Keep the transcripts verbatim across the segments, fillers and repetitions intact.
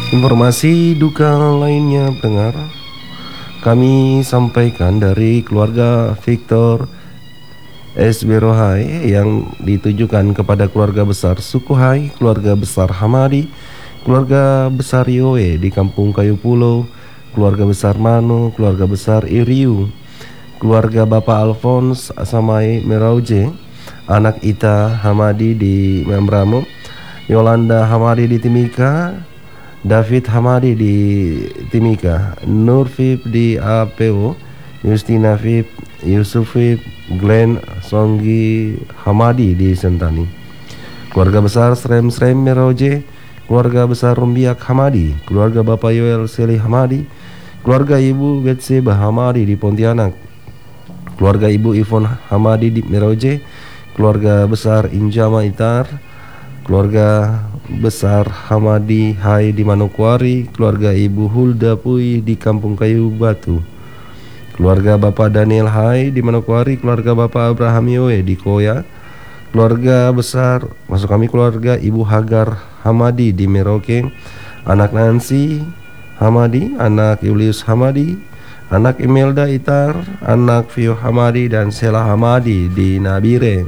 Informasi duka lainnya pendengar kami sampaikan dari keluarga Victor S B Rohai yang ditujukan kepada keluarga besar Sukuhai, keluarga besar Hamadi, keluarga besar Yoe di Kampung Kayu Pulau, keluarga besar Mano, keluarga besar Iriu, keluarga Bapak Alphonse Samai Merauje, anak Ita Hamadi di Membramo, Yolanda Hamadi di Timika, David Hamadi di Timika, Nur Vip di A P O, Justina Vip, Yusuf Vip, Glenn Songgi Hamadi di Sentani, keluarga besar Srem Srem Meroje, keluarga besar Rumbiak Hamadi, keluarga Bapak Yoel Seli Hamadi, keluarga Ibu Betseba Hamadi di Pontianak, keluarga Ibu Ivon Hamadi di Meroje, keluarga besar Injama Itar, keluarga besar Hamadi Hai di Manokwari, keluarga Ibu Hulda Pui di Kampung Kayu Batu, keluarga Bapak Daniel Hai di Manokwari, keluarga Bapak Abraham Yoe di Koya, keluarga besar masuk kami keluarga Ibu Hagar Hamadi di Merauke, anak Nancy Hamadi, anak Julius Hamadi, anak Imelda Itar, anak Vio Hamadi dan Sela Hamadi di Nabire.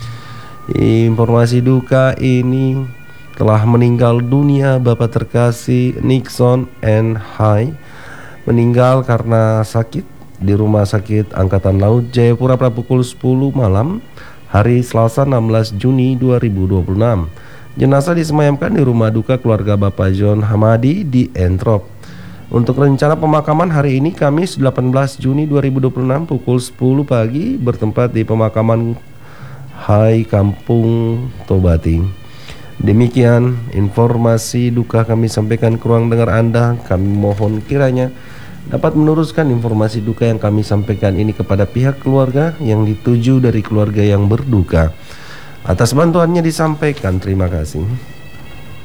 Informasi duka ini telah meninggal dunia Bapak terkasih Nixon N. Hai, meninggal karena sakit di Rumah Sakit Angkatan Laut Jayapura pada pukul sepuluh malam hari Selasa enam belas Juni dua ribu dua puluh enam. Jenazah disemayamkan di rumah duka keluarga Bapak John Hamadi di Entrop. Untuk rencana pemakaman hari ini Kamis delapan belas Juni dua ribu dua puluh enam pukul sepuluh pagi bertempat di pemakaman Hai Kampung Tobati. Demikian informasi duka kami sampaikan ke ruang dengar Anda. Kami mohon kiranya dapat meneruskan informasi duka yang kami sampaikan ini kepada pihak keluarga yang dituju dari keluarga yang berduka. Atas bantuannya disampaikan, terima kasih.